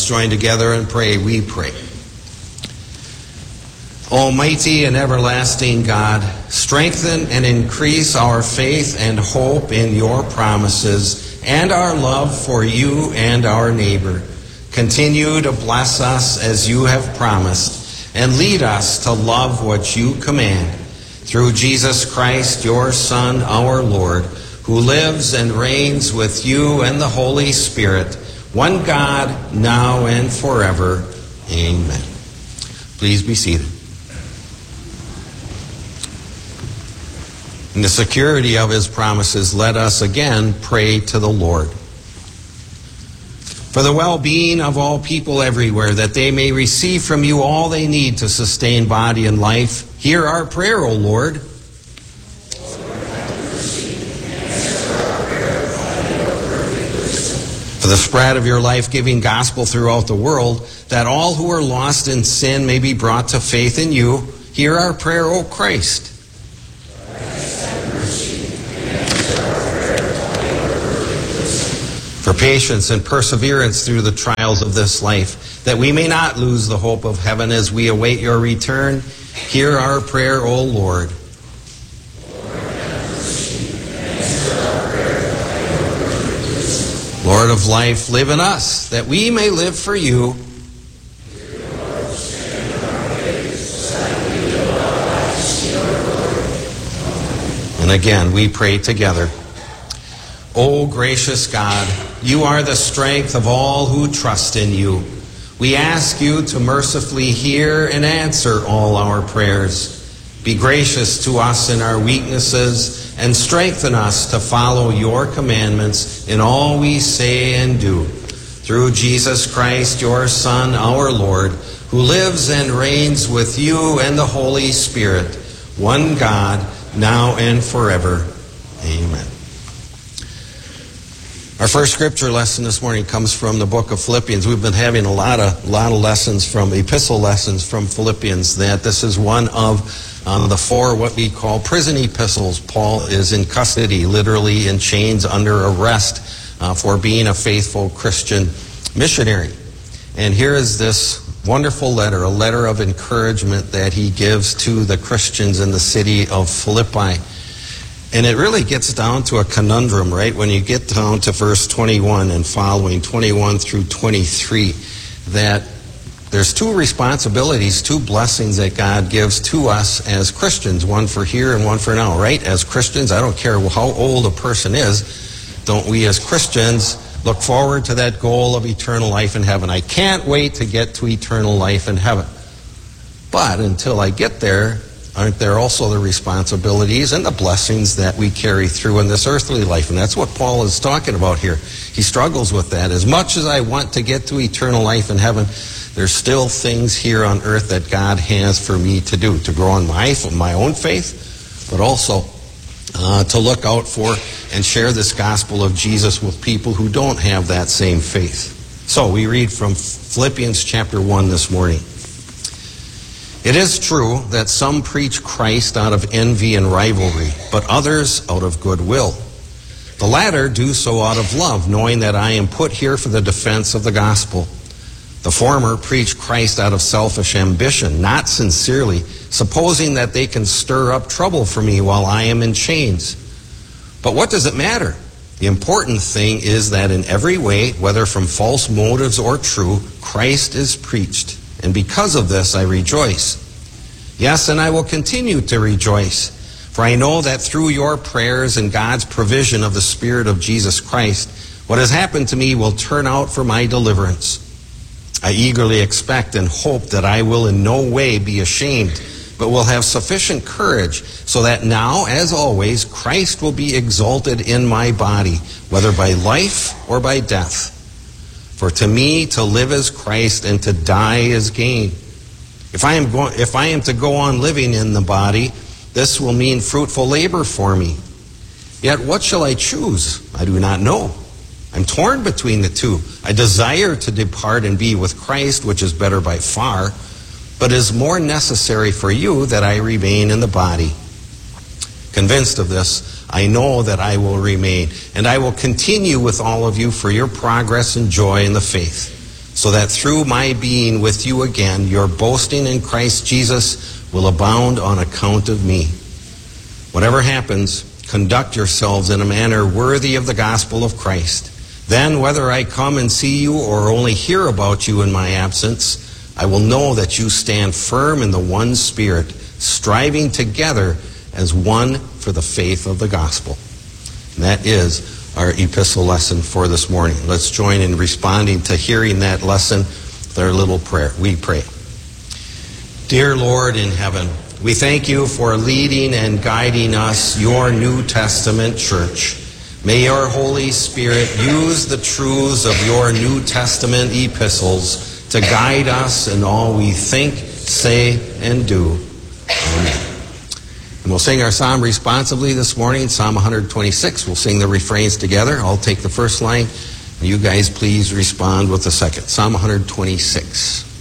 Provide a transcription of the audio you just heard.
Let's join together and pray. We pray. Almighty and everlasting God, strengthen and increase our faith and hope in your promises and our love for you and our neighbor. Continue to bless us as you have promised and lead us to love what you command. Through Jesus Christ, your Son, our Lord, who lives and reigns with you and the Holy Spirit, one God, now and forever. Amen. Please be seated. In the security of his promises, let us again pray to the Lord. For the well-being of all people everywhere, that they may receive from you all they need to sustain body and life, hear our prayer, O Lord. For the spread of your life-giving gospel throughout the world, that all who are lost in sin may be brought to faith in you, hear our prayer, O Christ. For patience and perseverance through the trials of this life, that we may not lose the hope of heaven as we await your return, hear our prayer, O Lord. Lord of life, live in us, that we may live for you. And again, we pray together. O gracious God, you are the strength of all who trust in you. We ask you to mercifully hear and answer all our prayers. Be gracious to us in our weaknesses and strengthen us to follow your commandments in all we say and do. Through Jesus Christ, your Son, our Lord, who lives and reigns with you and the Holy Spirit, one God, now and forever. Amen. Our first scripture lesson this morning comes from the book of Philippians. We've been having a lot of lessons from epistle lessons from Philippians. This is one of the four what we call prison epistles. Paul is in custody, literally in chains, under arrest for being a faithful Christian missionary. And here is this wonderful letter, a letter of encouragement that he gives to the Christians in the city of Philippi. And it really gets down to a conundrum, right? When you get down to verse 21 and following, 21 through 23, that there's two responsibilities, two blessings that God gives to us as Christians, one for here and one for now, right? As Christians, I don't care how old a person is, don't we as Christians look forward to that goal of eternal life in heaven? I can't wait to get to eternal life in heaven. But until I get there, aren't there also the responsibilities and the blessings that we carry through in this earthly life? And that's what Paul is talking about here. He struggles with that. As much as I want to get to eternal life in heaven, there's still things here on earth that God has for me to do, to grow in my own faith, but also to look out for and share this gospel of Jesus with people who don't have that same faith. So we read from Philippians chapter 1 this morning. It is true that some preach Christ out of envy and rivalry, but others out of goodwill. The latter do so out of love, knowing that I am put here for the defense of the gospel. The former preach Christ out of selfish ambition, not sincerely, supposing that they can stir up trouble for me while I am in chains. But what does it matter? The important thing is that in every way, whether from false motives or true, Christ is preached. And because of this, I rejoice. Yes, and I will continue to rejoice, for I know that through your prayers and God's provision of the Spirit of Jesus Christ, what has happened to me will turn out for my deliverance. I eagerly expect and hope that I will in no way be ashamed, but will have sufficient courage, so that now, as always, Christ will be exalted in my body, whether by life or by death. For to me, to live is Christ, and to die is gain. If I am to go on living in the body, this will mean fruitful labor for me. Yet what shall I choose? I do not know. I'm torn between the two. I desire to depart and be with Christ, which is better by far, but it is more necessary for you that I remain in the body. Convinced of this, I know that I will remain, and I will continue with all of you for your progress and joy in the faith, so that through my being with you again, your boasting in Christ Jesus will abound on account of me. Whatever happens, conduct yourselves in a manner worthy of the gospel of Christ. Then, whether I come and see you or only hear about you in my absence, I will know that you stand firm in the one Spirit, striving together as one for the faith of the gospel. And that is our epistle lesson for this morning. Let's join in responding to hearing that lesson with our little prayer. We pray. Dear Lord in heaven, we thank you for leading and guiding us, your New Testament church. May your Holy Spirit use the truths of your New Testament epistles to guide us in all we think, say, and do. Amen. And we'll sing our psalm responsively this morning, Psalm 126. We'll sing the refrains together. I'll take the first line. You guys please respond with the second. Psalm 126.